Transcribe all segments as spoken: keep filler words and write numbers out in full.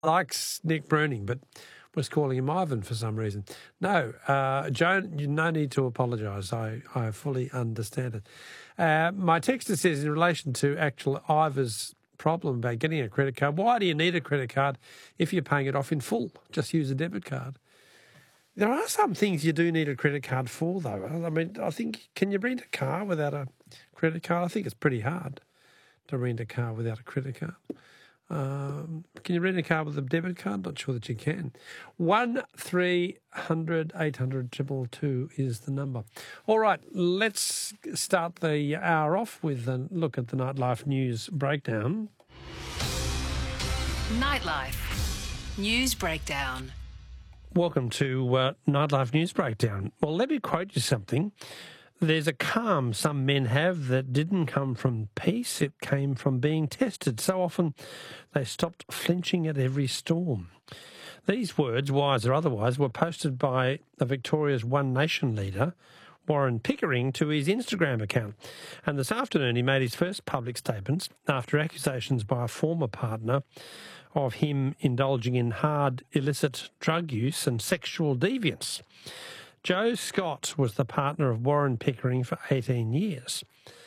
likes Nick Bruning, but was calling him Ivan for some reason. No, uh, Joan, you no need to apologise. I, I fully understand it. Uh, my texter says, in relation to actual Ivor's problem about getting a credit card, why do you need a credit card if you're paying it off in full? Just use a debit card. There are some things you do need a credit card for, though. I mean, I think, can you rent a car without a credit card? I think it's pretty hard to rent a car without a credit card. Um, can you rent a car with a debit card? Not sure that you can. One three hundred eight hundred two two two is the number. All right, let's start the hour off with a look at the Nightlife News Breakdown. Nightlife News Breakdown. Welcome to uh, Nightlife News Breakdown. Well, let me quote you something. There's a calm some men have that didn't come from peace, it came from being tested. So often they stopped flinching at every storm. These words, wise or otherwise, were posted by a Victoria's One Nation leader, Warren Pickering, to his Instagram account. And this afternoon he made his first public statements after accusations by a former partner of him indulging in hard, illicit drug use and sexual deviance. Jo Scott was the partner of Warren Pickering for eighteen years,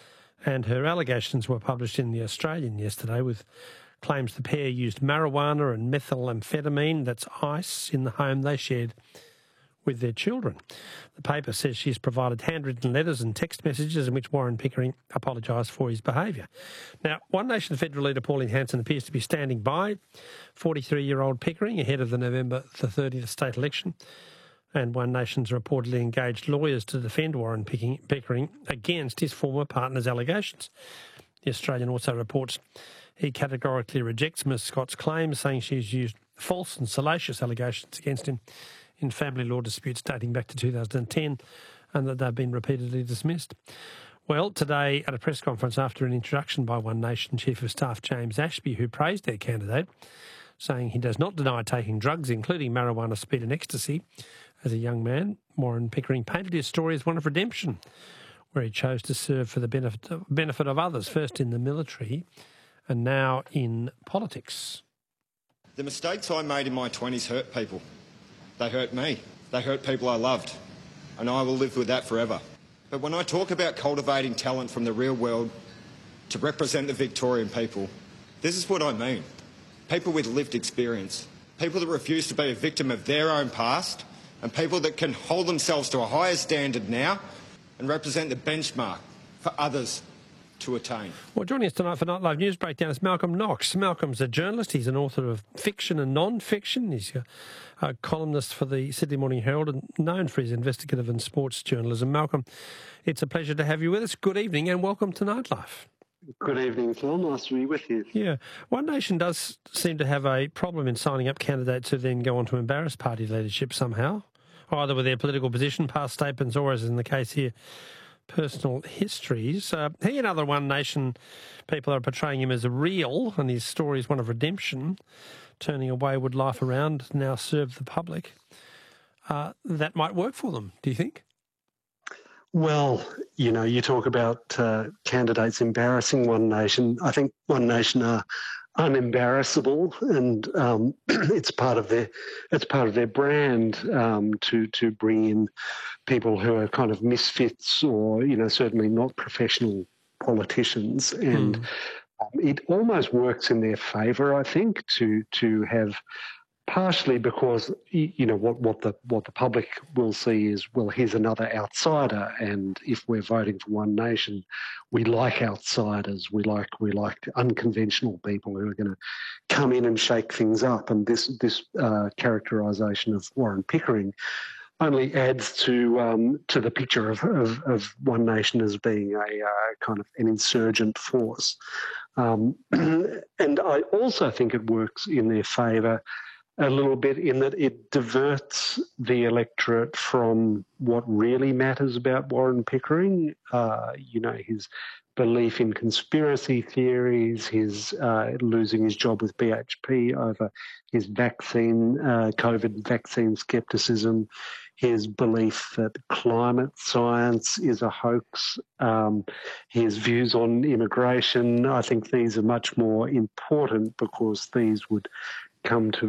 and her allegations were published in The Australian yesterday with claims the pair used marijuana and methamphetamine, that's ice, in the home they shared with their children. The paper says she's provided handwritten letters and text messages in which Warren Pickering apologised for his behaviour. Now, One Nation federal leader Pauline Hanson appears to be standing by forty-three-year-old Pickering ahead of the November the thirtieth state election. And One Nation's reportedly engaged lawyers to defend Warren Pickering against his former partner's allegations. The Australian also reports he categorically rejects Miz Scott's claims, saying she's used false and salacious allegations against him in family law disputes dating back to two thousand ten, and that they've been repeatedly dismissed. Well, today at a press conference after an introduction by One Nation Chief of Staff James Ashby, who praised their candidate, saying he does not deny taking drugs, including marijuana, speed and ecstasy, as a young man, Warren Pickering painted his story as one of redemption, where he chose to serve for the benefit of, benefit of others, first in the military and now in politics. The mistakes I made in my twenties hurt people. They hurt me. They hurt people I loved. And I will live with that forever. But when I talk about cultivating talent from the real world to represent the Victorian people, this is what I mean. People with lived experience. People that refuse to be a victim of their own past, and people that can hold themselves to a higher standard now and represent the benchmark for others to attain. Well, joining us tonight for Nightlife News Breakdown is Malcolm Knox. Malcolm's a journalist. He's an author of fiction and non-fiction. He's a, a columnist for the Sydney Morning Herald and known for his investigative and sports journalism. Malcolm, it's a pleasure to have you with us. Good evening and welcome to Nightlife. Good evening, Phil. Nice to be with you. Yeah. One Nation does seem to have a problem in signing up candidates who then go on to embarrass party leadership somehow, either with their political position, past statements, or, as in the case here, personal histories. Uh, he and other One Nation people are portraying him as a real, and his story is one of redemption, turning a wayward life around, now serve the public. Uh, that might work for them, do you think? Well, you know, you talk about uh, candidates embarrassing One Nation. I think One Nation are unembarrassable, and um, it's part of their it's part of their brand um, to to bring in people who are kind of misfits, or you know, certainly not professional politicians, and mm. um, it almost works in their favour, I think, to to have. Partially because, you know, what, what the what the public will see is, well, here's another outsider, and if we're voting for One Nation, we like outsiders, we like we like unconventional people who are going to come in and shake things up, and this this uh, characterisation of Warren Pickering only adds to um, to the picture of, of, of One Nation as being a uh, kind of an insurgent force, um, and I also think it works in their favour a little bit in that it diverts the electorate from what really matters about Warren Pickering, uh, you know, his belief in conspiracy theories, his uh, losing his job with B H P over his vaccine, uh, COVID vaccine scepticism, his belief that climate science is a hoax, um, his views on immigration. I think these are much more important because these would come to